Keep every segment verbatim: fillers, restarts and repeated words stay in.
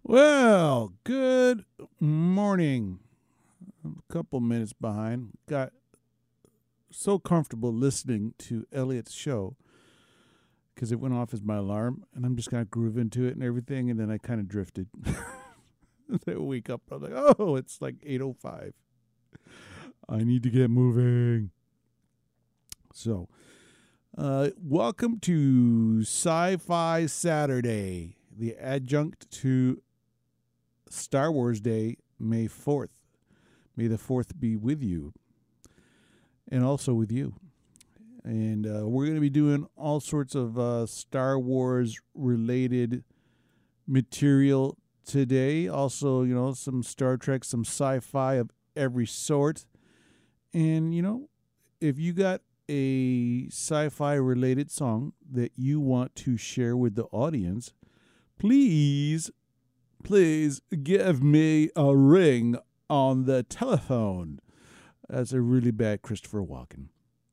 Well, good morning. I'm a couple minutes behind. Got so comfortable listening to Elliot's show because it went off as my alarm, and I'm just kind of groove into it and everything, and then I kind of drifted. I wake up, I'm like, oh, it's like eight oh five. I need to get moving. So, uh, welcome to Sci-Fi Saturday, the adjunct to Star Wars Day, May fourth. May the fourth be with you and also with you. And uh, we're going to be doing all sorts of uh, Star Wars related material today. Also, you know, some Star Trek, some sci-fi of every sort. And, you know, if you got a sci-fi related song that you want to share with the audience, please Please give me a ring on the telephone. That's a really bad Christopher Walken.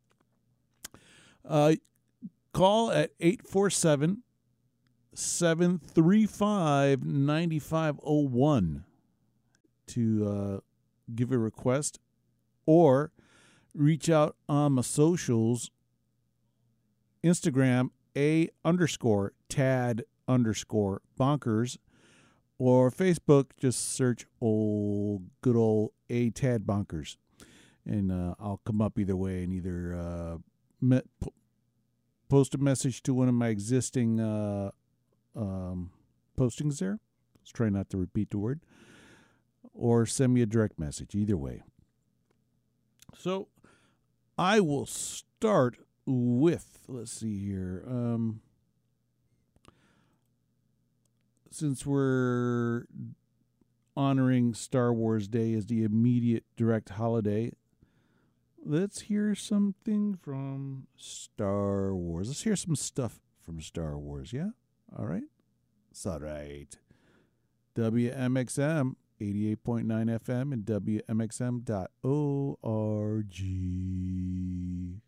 Uh, call at eight four seven, seven three five, nine five zero one to uh, give a request, or reach out on my socials, Instagram, A underscore Tad underscore Bonkers, or Facebook, just search old, good old A Tad Bonkers. And uh, I'll come up either way and either uh, me- po- post a message to one of my existing uh, um, postings there. Let's try not to repeat the word. Or send me a direct message, either way. So I will start with, let's see here. Um... Since we're honoring Star Wars Day as the immediate direct holiday, let's hear something from Star Wars. Let's hear some stuff from Star Wars, yeah? All right? It's all right. W M X M, eighty-eight point nine F M, and W M X M dot org.